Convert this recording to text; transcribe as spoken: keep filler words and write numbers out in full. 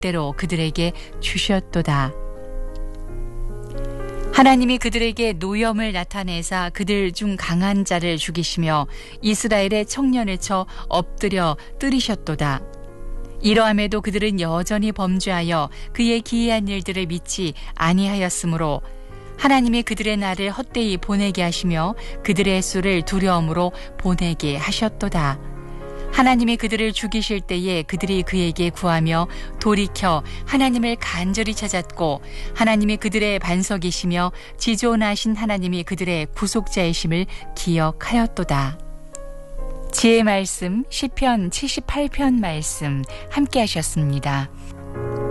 뜻대로 그들에게 주셨도다. 하나님이 그들에게 노염을 나타내사 그들 중 강한 자를 죽이시며 이스라엘의 청년을 쳐 엎드려 뜨리셨도다. 이러함에도 그들은 여전히 범죄하여 그의 기이한 일들을 믿지 아니하였으므로 하나님이 그들의 날을 헛되이 보내게 하시며 그들의 수를 두려움으로 보내게 하셨도다. 하나님이 그들을 죽이실 때에 그들이 그에게 구하며 돌이켜 하나님을 간절히 찾았고 하나님이 그들의 반석이시며 지존하신 하나님이 그들의 구속자이심을 기억하였도다. 지혜의 말씀 시편 칠십팔 편 말씀 함께 하셨습니다.